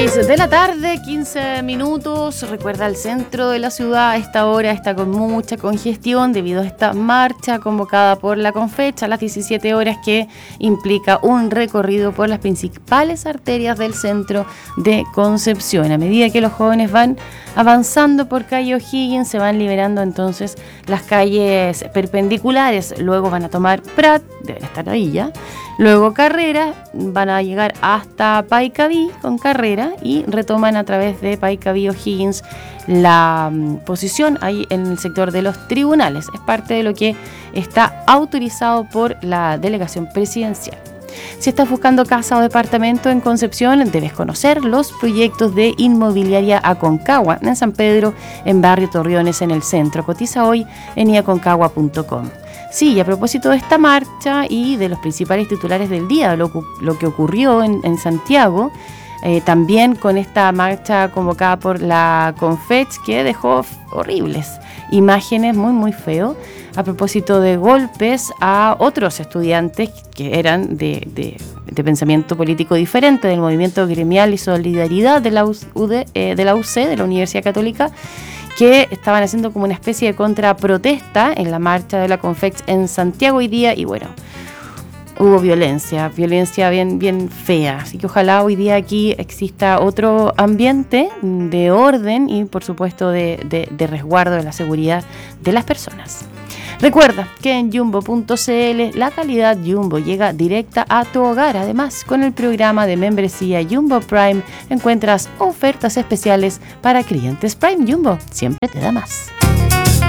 6 de la tarde, 15 minutos. Recuerda, el centro de la ciudad a esta hora está con mucha congestión debido a esta marcha convocada por la Confech a las 17 horas, que implica un recorrido por las principales arterias del centro de Concepción. A medida que los jóvenes van avanzando por calle O'Higgins, se van liberando entonces las calles perpendiculares. Luego van a tomar Prat, deben estar ahí ya. Luego Carrera, van a llegar hasta Paicaví con Carrera y retoman a través de Paicaví O'Higgins la posición ahí en el sector de los tribunales. Es parte de lo que está autorizado por la delegación presidencial. Si estás buscando casa o departamento en Concepción, debes conocer los proyectos de Inmobiliaria Aconcagua en San Pedro, en Barrio Torreones, en el centro. Cotiza hoy en iaconcagua.com. Sí, y a propósito de esta marcha y de los principales titulares del día, lo que ocurrió en Santiago, también con esta marcha convocada por la Confech, que dejó horribles imágenes, muy feo, a propósito de golpes a otros estudiantes que eran de pensamiento político diferente, del movimiento gremial y solidaridad de la UC, de la Universidad Católica, que estaban haciendo como una especie de contraprotesta en la marcha de la Confech en Santiago hoy día. Y bueno, hubo violencia bien fea, así que ojalá hoy día aquí exista otro ambiente de orden y por supuesto de resguardo de la seguridad de las personas. Recuerda que en Jumbo.cl la calidad Jumbo llega directa a tu hogar. Además, con el programa de membresía Jumbo Prime encuentras ofertas especiales para clientes Prime. Jumbo siempre te da más.